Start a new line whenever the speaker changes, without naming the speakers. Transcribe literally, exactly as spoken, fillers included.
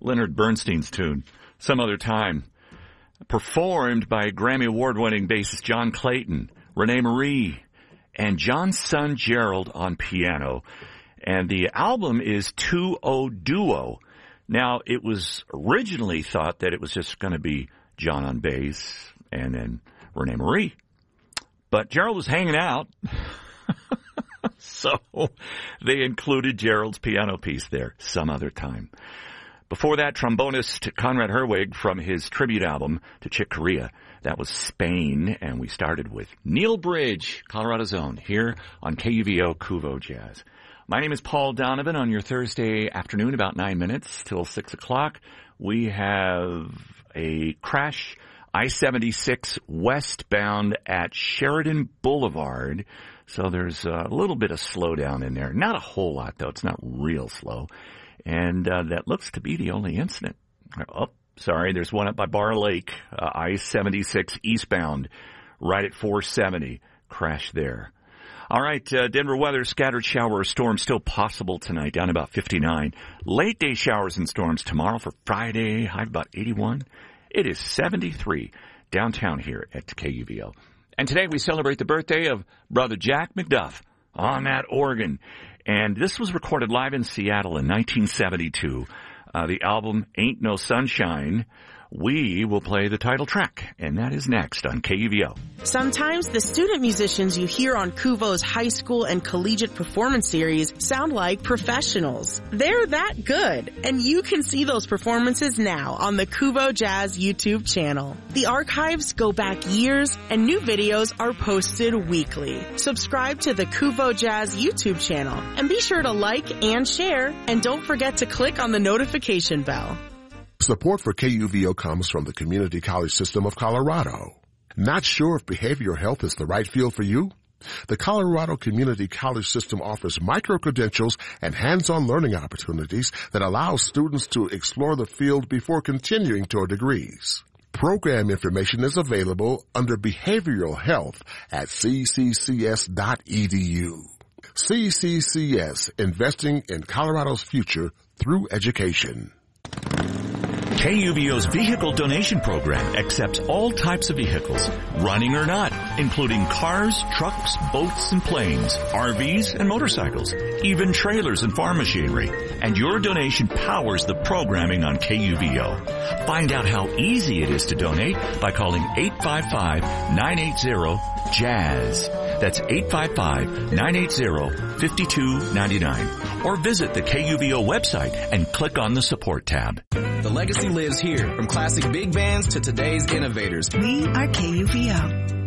Leonard Bernstein's tune, Some Other Time, performed by Grammy Award-winning bassist John Clayton, Renee Marie, and John's son Gerald on piano. And the album is two oh Duo. Now, it was originally thought that it was just going to be John on bass and then Renee Marie. But Gerald was hanging out, so they included Gerald's piano piece there, Some Other Time. Before that, trombonist Conrad Herwig from his tribute album to Chick Corea. That was Spain, and we started with Neil Bridge, Colorado's own, here on K U V O Kuvo Jazz. My name is Paul Donovan. On your Thursday afternoon, about nine minutes till six o'clock, we have a crash I seventy-six westbound at Sheridan Boulevard. So there's a little bit of slowdown in there. Not a whole lot, though. It's not real slow. And uh, that looks to be the only incident. Oh, sorry, there's one up by Bar Lake, uh, I seventy-six eastbound, right at four seventy. Crash there. All right, uh, Denver weather, scattered shower or storms still possible tonight, down about fifty-nine. Late day showers and storms tomorrow for Friday, high about eighty-one. It is seventy-three downtown here at K U V O. And today we celebrate the birthday of Brother Jack McDuff on that organ. And this was recorded live in Seattle in nineteen seventy-two. Uh, the album Ain't No Sunshine. We will play the title track, and that is next on K U V O.
Sometimes the student musicians you hear on Kuvo's high school and collegiate performance series sound like professionals. They're that good, and you can see those performances now on the Kuvo Jazz YouTube channel. The archives go back years, and new videos are posted weekly. Subscribe to the Kuvo Jazz YouTube channel, and be sure to like and share, and don't forget to click on the notification bell.
Support for K U V O comes from the Community College System of Colorado. Not sure if behavioral health is the right field for you? The Colorado Community College System offers micro-credentials and hands-on learning opportunities that allow students to explore the field before continuing toward degrees. Program information is available under Behavioral Health at c c c s dot e d u. C C C S, investing in Colorado's future through education.
K U V O's vehicle donation program accepts all types of vehicles, running or not, including cars, trucks, boats, and planes, R Vs, and motorcycles, even trailers and farm machinery. And your donation powers the programming on K U V O. Find out how easy it is to donate by calling eight five five, nine eight zero, jazz. That's eight five five, nine eight zero, five two nine nine. Or visit the K U V O website and click on the support tab.
The legacy lives here, from classic big bands to today's innovators.
We are K U V O.